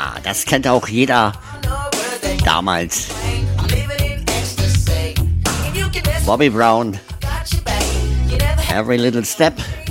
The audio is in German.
Ja, das kennt auch jeder damals. Bobby Brown, Every Little Step.